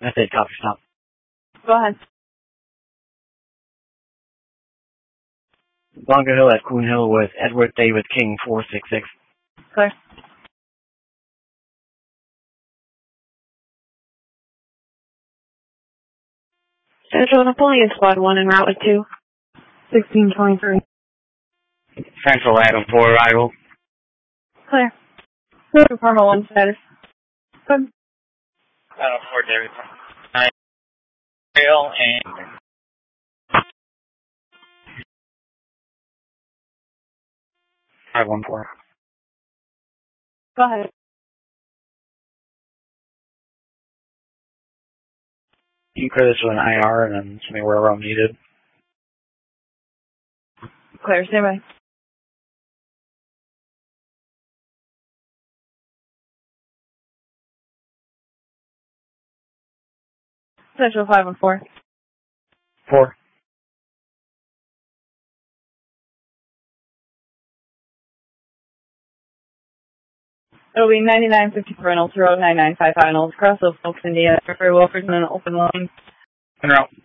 That's it, copy, stop. Go ahead. Blanca Hill at Queen Hill with Edward David King 466. Clear. Central Napoleon Squad 1 en route with 2. 1623. Central Adam 4 arrival. Clear. Clear. Parma 1 status. Good. Adam 4 David. Hill and 514. Go ahead. You can clear this with an IR and then send me wherever I'm needed. Clear. Stay by. Central 514. 4. It'll be 9950 Reynolds Road, 9955 Reynolds, Cross Oaks, Indiana. Prefer Wilford and an open line. En route.